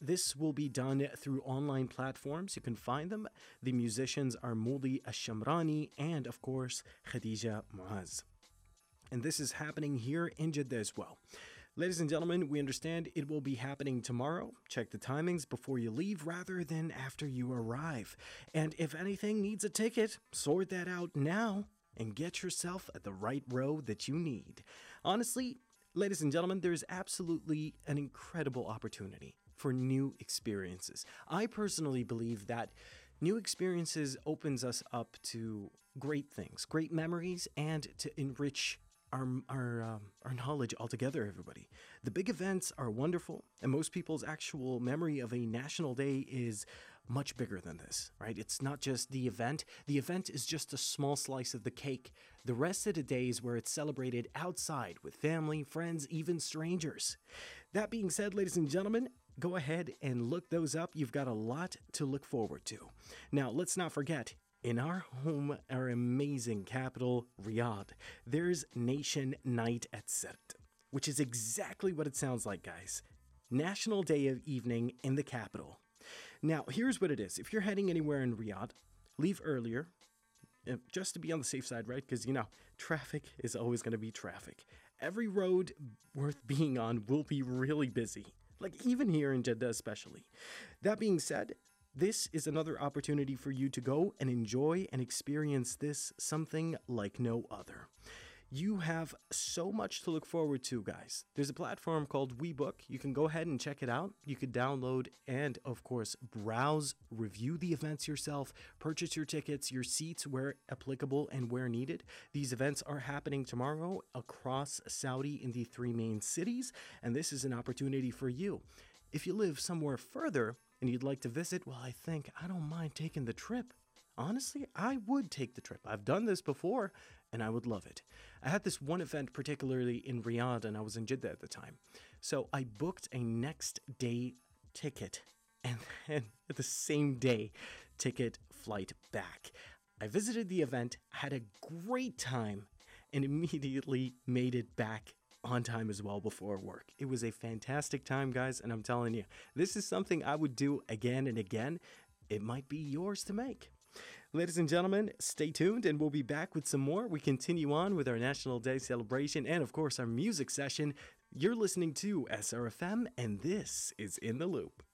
this will be done through online platforms. You can find them. The musicians are Mouli Ash-Shamrani and, of course, Khadija Muaz. And this is happening here in Jeddah as well. Ladies and gentlemen, we understand it will be happening tomorrow. Check the timings before you leave rather than after you arrive. And if anything needs a ticket, sort that out now and get yourself at the right row that you need. Honestly, ladies and gentlemen, there's absolutely an incredible opportunity for new experiences. I personally believe that new experiences opens us up to great things, great memories, and to enrich our knowledge altogether, everybody. The big events are wonderful, and most people's actual memory of a national day is much bigger than this, right? It's not just the event. The event is just a small slice of the cake. The rest of the day is where it's celebrated outside with family, friends, even strangers. That being said, ladies and gentlemen, go ahead and look those up. You've got a lot to look forward to. Now, let's not forget, in our home, our amazing capital, Riyadh, there's Nation Night at Sirte, which is exactly what it sounds like, guys. National Day of Evening in the capital. Now, here's what it is. If you're heading anywhere in Riyadh, leave earlier, just to be on the safe side, right? Because, traffic is always going to be traffic. Every road worth being on will be really busy, like even here in Jeddah especially. That being said, this is another opportunity for you to go and enjoy and experience this something like no other. You have so much to look forward to, guys. There's a platform called WeBook. You can go ahead and check it out. You could download and, of course, browse, review the events yourself, purchase your tickets, your seats where applicable and where needed. These events are happening tomorrow across Saudi in the 3 main cities, and this is an opportunity for you. If you live somewhere further and you'd like to visit, well, I don't mind taking the trip. Honestly, I would take the trip. I've done this before, and I would love it. I had this one event particularly in Riyadh, and I was in Jeddah at the time. So I booked a next day ticket, and then the same day ticket flight back. I visited the event, had a great time, and immediately made it back on time as well before work. It was a fantastic time, guys, and I'm telling you, this is something I would do again and again. It might be yours to make. Ladies and gentlemen, stay tuned and we'll be back with some more. We continue on with our National Day celebration and, of course, our music session. You're listening to SRFM, and this is In the Loop.